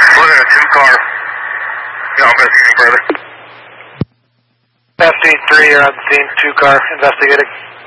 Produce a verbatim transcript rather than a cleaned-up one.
Looking at two car. Yeah, I'm investigating further. F D three, you're on the scene, two car, investigating.